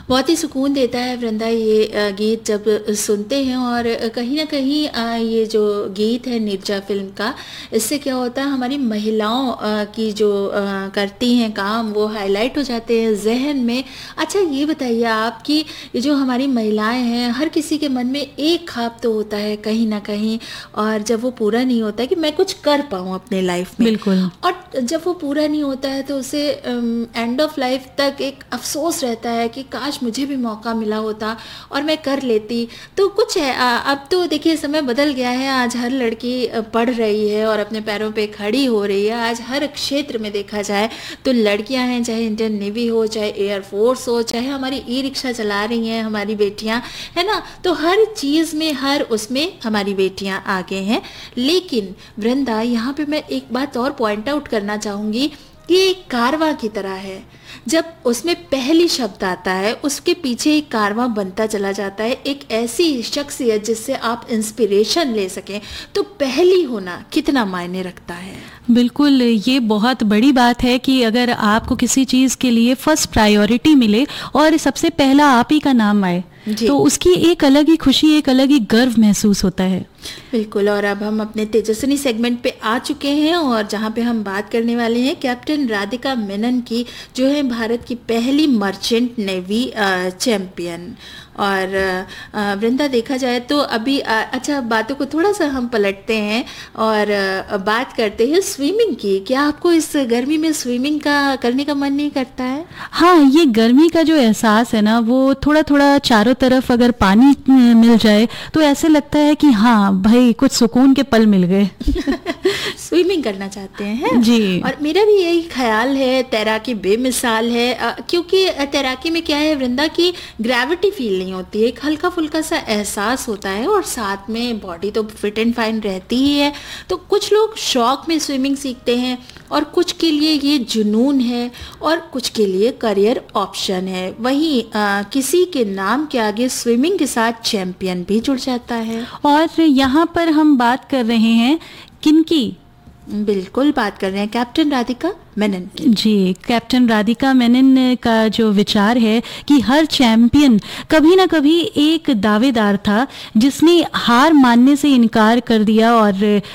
बहुत ही सुकून देता है वृंदा ये गीत जब सुनते हैं। और कहीं ना कहीं ये जो गीत है निर्जा फिल्म का, इससे क्या होता है हमारी महिलाओं की जो करती हैं काम वो हाईलाइट हो जाते हैं जहन में। अच्छा ये बताइए आप कि ये जो हमारी महिलाएं हैं, हर किसी के मन में एक ख्वाब तो होता है कहीं ना कहीं, और जब वो पूरा नहीं होता है कि मैं कुछ कर पाऊँ अपने लाइफ में, बिल्कुल, और जब वो पूरा नहीं होता है तो उसे एंड ऑफ लाइफ तक एक अफसोस रहता है कि काश मुझे भी मौका मिला होता और मैं कर लेती। तो कुछ है अब तो देखिए समय बदल गया है, आज हर लड़की पढ़ रही है और अपने पैरों पे खड़ी हो रही है। आज हर क्षेत्र में देखा जाए तो लड़कियां हैं, चाहे इंडियन नेवी हो, चाहे एयरफोर्स हो, चाहे हमारी ई रिक्शा चला रही हैं हमारी बेटियां, है ना। तो हर चीज़ में, हर उसमें हमारी बेटियां आगे हैं। लेकिन वृंदा, यहाँ पे मैं एक बात और पॉइंट आउट करना चाहूँगी कि एक कारवां की तरह है। जब उसमें पहली शब्द आता है उसके पीछे एक कारवां बनता चला जाता है, एक ऐसी शख्सियत जिससे आप इंस्पिरेशन ले सकें। तो पहली होना कितना मायने रखता है। बिल्कुल, ये बहुत बड़ी बात है कि अगर आपको किसी चीज़ के लिए फर्स्ट प्रायोरिटी मिले और सबसे पहला आप ही का नाम आए तो उसकी एक अलग ही खुशी, एक अलग ही गर्व महसूस होता है। बिल्कुल। और अब हम अपने तेजस्विनी सेगमेंट पे आ चुके हैं और जहाँ पे हम बात करने वाले हैं कैप्टन राधिका मेनन की, जो है भारत की पहली मर्चेंट नेवी चैंपियन। और वृंदा, देखा जाए तो अभी अच्छा बातों को थोड़ा सा हम पलटते हैं और बात करते हैं स्विमिंग की। क्या आपको इस गर्मी में स्विमिंग का करने का मन नहीं करता है? हाँ, ये गर्मी का जो एहसास है ना, वो थोड़ा थोड़ा चारों तरफ अगर पानी मिल जाए तो ऐसे लगता है कि हाँ भाई कुछ सुकून के पल मिल गए। स्विमिंग करना चाहते हैं जी। और मेरा भी यही ख्याल है। तैराकी बेमिसाल है क्योंकि तैराकी में क्या है वृंदा की ग्रेविटी फील नहीं होती है, एक हल्का फुल्का सा एहसास होता है और साथ में बॉडी तो फिट एंड फाइन रहती ही है। तो कुछ लोग शौक में स्विमिंग सीखते हैं और कुछ के लिए ये जुनून है और कुछ के लिए करियर ऑप्शन है। वहीं किसी के नाम के आगे स्विमिंग के साथ चैंपियन भी जुड़ जाता है। और यहाँ पर हम बात कर रहे हैं किनकी? बिल्कुल बात कर रहे हैं कैप्टन राधिका मेनन की। जी, कैप्टन राधिका मेनन का जो विचार है कि हर चैंपियन कभी ना कभी एक दावेदार था जिसने हार मानने से इनकार कर दिया और